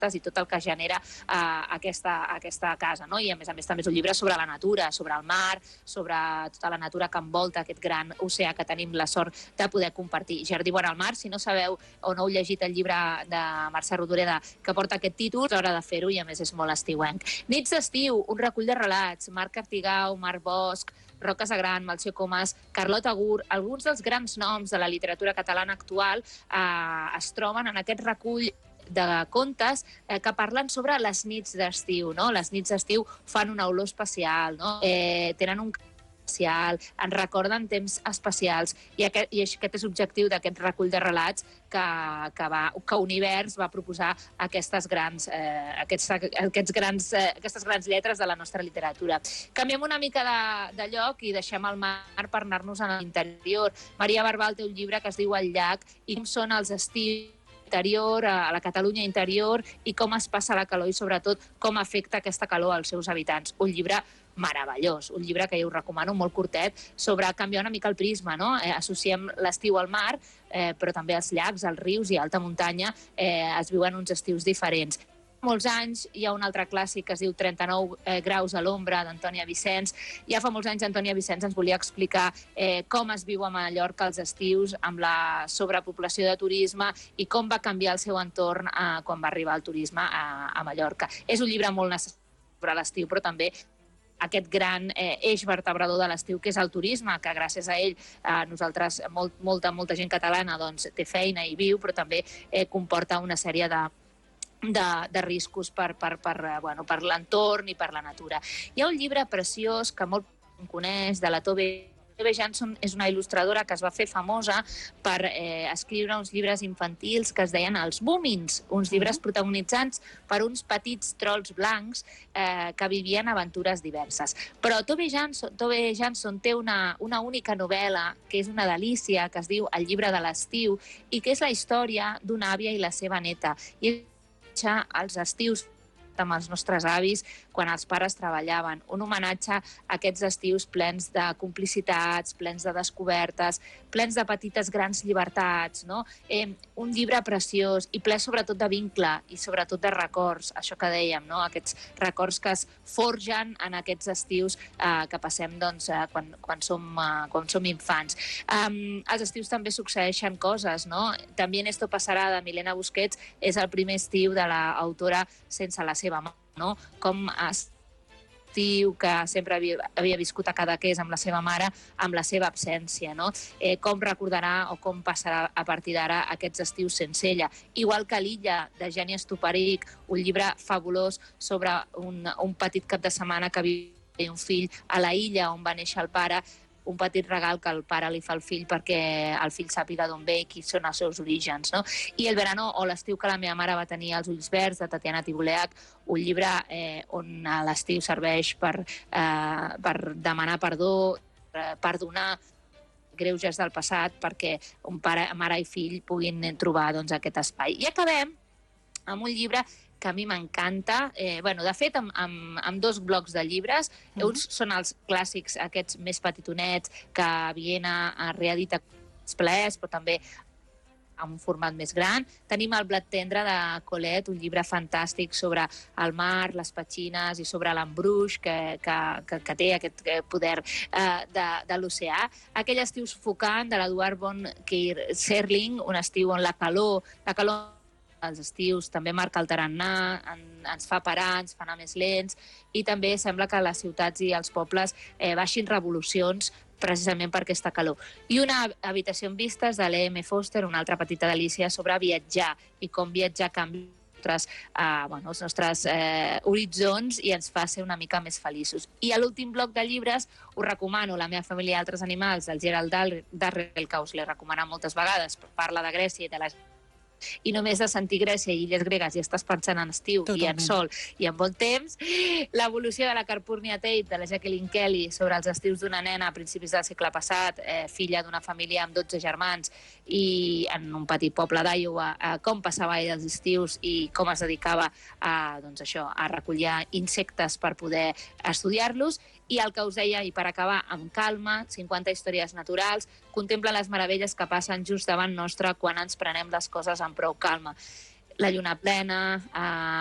i tot el que genera aquesta casa, no? I a més també és un llibre sobre la natura, sobre el mar, sobre tota la natura que envolta aquest gran oceà que tenim la sort de poder compartir. Jardí vora el mar, si no sabeu o no heu llegit el llibre de Mercè Rodoreda que porta aquest títol, és hora de fer-ho i a més és molt estiuenc. Nits d'estiu, un recull de relats, Marc Artigau, Marc Bosch, Roc Casagran, Melcior Comas, Carlota Gur, alguns dels grans noms de la literatura catalana actual es troben en aquest recull de contes que parlen sobre les nits d'estiu, no? Les nits d'estiu fan una olor especial, no? Tenen un especial, ens recorden temps especials i aquest és l'objectiu d'aquest recull de relats que Univers va proposar aquestes grans lletres de la nostra literatura. Canviem una mica de lloc i deixem el mar per anar-nos a l'interior. Maria Barbal té un llibre que es diu El llac i com són els estius interior, a la Catalunya interior i com es passa la calor i sobretot com afecta aquesta calor als seus habitants. Un llibre meravellós, un llibre que jo us recomano, molt curtet, sobre canviar una mica el prisma, no? Associem l'estiu al mar, però també als llacs, als rius i a alta muntanya es viuen uns estius diferents. Molts anys hi ha un altre clàssic que es diu 39 graus a l'ombra, d'Antònia Vicens. Ja fa molts anys Antònia Vicens ens volia explicar com es viu a Mallorca els estius amb la sobrepoblació de turisme i com va canviar el seu entorn quan va arribar el turisme a Mallorca. És un llibre molt necessari sobre l'estiu, però també aquest gran eix vertebrador de l'estiu, que és el turisme, que gràcies a ell nosaltres, molta gent catalana té feina i viu, però també comporta una sèrie de riscos per l'entorn i per la natura. Hi ha un llibre preciós que molt coneix, de la Tove Jansson, és una il·lustradora que es va fer famosa per escriure uns llibres infantils que es deien Els Boomins, uns llibres protagonitzats per uns petits trols blancs que vivien aventures diverses. Però Tove Jansson té una única novel·la, que és una delícia, que es diu El llibre de l'estiu, i que és la història d'una àvia i la seva neta. I als estius amb els nostres avis quan els pares treballaven. Un homenatge a aquests estius plens de complicitats, plens de descobertes, plens de petites grans llibertats, no? Un llibre preciós i ple sobretot de vincle i sobretot de records, això que dèiem, no? Aquests records que es forgen en aquests estius que passem quan som infants. Als estius també succeeixen coses, no? També Esto passarà, de Milena Busquets, és el primer estiu de l'autora sense la seva mare, no? Com estiu que sempre havia viscut a Cadaqués amb la seva mare, amb la seva absència, no? Com recordarà o com passarà a partir d'ara aquests estius sense ella. Igual que L'illa, de Geni Estuparic, un llibre fabulós sobre un petit cap de setmana que viu un fill a la illa on va néixer el pare, un petit regal que el pare li fa al fill perquè el fill sàpiga d'on ve i quins són els seus orígens, no? I El verano o l'estiu que la meva mare va tenir als ulls verds, de Tatiana Tibuleac, un llibre on l'estiu serveix per demanar perdó, perdonar greuges del passat perquè un pare, mare i fill puguin trobar aquest espai. I acabem amb un llibre que a mi m'encanta. De fet, amb dos blocs de llibres. Uns són els clàssics, aquests més petitonets, que Viena ha reeditat plens, però també en un format més gran. Tenim El blat tendre, de Colette, un llibre fantàstic sobre el mar, les petxines i sobre l'embruix que té aquest poder de l'oceà. Aquell estiu sufocant, de l'Eduard von Serling, un estiu on la calor als estius també marca el tarannà, ens fa parar, ens fa anar més lents, i també sembla que a les ciutats i als pobles baixin revolucions precisament per aquesta calor. I Una habitació amb vistes, de l'E.M. Foster, una altra petita delícia sobre viatjar i com viatjar canvia els nostres horitzons i ens fa ser una mica més feliços. I a l'últim bloc de llibres us recomano La meva família i altres animals, del Gerald Darrell, que us l'he recomanat moltes vegades, parla de Grècia i de la i només de sentir Grècia i illes gregues i estàs pensant en estiu i en sol i en bon temps. L'evolució de la Calpurnia Tate, de la Jacqueline Kelly, sobre els estius d'una nena a principis del segle passat, filla d'una família amb 12 germans i en un petit poble d'Iowa, com passava ella els estius i com es dedicava a recollir insectes per poder estudiar-los. I el que us deia, i per acabar, amb calma, 50 històries naturals, contempla les meravelles que passen just davant nostre quan ens prenem les coses amb prou calma. La lluna plena,